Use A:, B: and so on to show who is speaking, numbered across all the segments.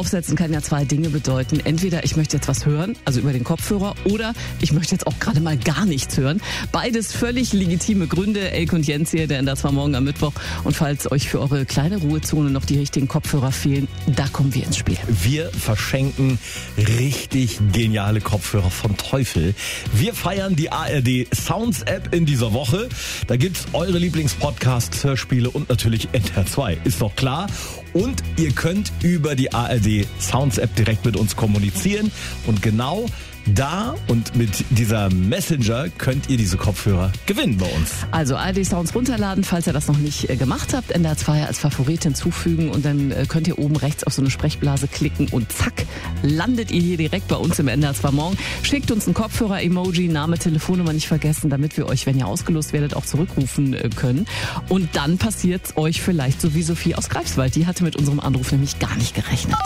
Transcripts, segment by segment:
A: aufsetzen kann ja zwei Dinge bedeuten. Entweder ich möchte jetzt was hören, also über den Kopfhörer, oder ich möchte jetzt auch gerade mal gar nichts hören. Beides völlig legitime Gründe. Elke und Jens hier, der NDR 2 Morgen am Mittwoch. Und falls euch für eure kleine Ruhezone noch die richtigen Kopfhörer fehlen, da kommen wir ins Spiel.
B: Wir verschenken richtig geniale Kopfhörer vom Teufel. Wir feiern die ARD Sounds App in dieser Woche. Da gibt's eure Lieblingspodcasts, Hörspiele und natürlich NDR 2. Ist doch klar. Und ihr könnt über die ARD Sounds App direkt mit uns kommunizieren. Und genau da und mit dieser Messenger könnt ihr diese Kopfhörer gewinnen bei uns.
A: Also ARD Sounds runterladen, falls ihr das noch nicht gemacht habt. NDR 2 als Favorit hinzufügen und dann könnt ihr oben rechts auf so eine Sprechblase klicken und zack, landet ihr hier direkt bei uns im NDR 2 Morgen. Schickt uns ein Kopfhörer-Emoji, Name, Telefonnummer nicht vergessen, damit wir euch, wenn ihr ausgelost werdet, auch zurückrufen können. Und dann passiert's euch vielleicht so wie Sophie aus Greifswald. Die hatte mit unserem Anruf nämlich gar nicht gerechnet.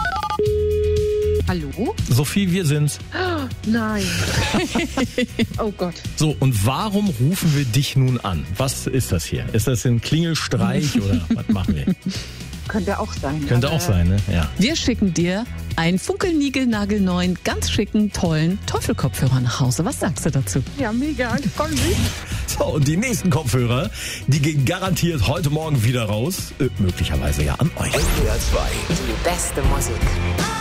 C: Hallo?
B: Sophie, wir sind's.
C: Nein. Oh Gott.
B: So, und warum rufen wir dich nun an? Was ist das hier? Ist das ein Klingelstreich oder was machen wir?
C: Könnte auch sein.
B: Könnte auch sein, ne? Ja.
A: Wir schicken dir einen funkelnigelnagelneuen, ganz schicken, tollen Teufelkopfhörer nach Hause. Was sagst du dazu?
C: Ja, mega. Ich freue mich.
B: So, und die nächsten Kopfhörer, die gehen garantiert heute Morgen wieder raus. Möglicherweise ja an euch.
D: NDR 2.
E: Die beste Musik.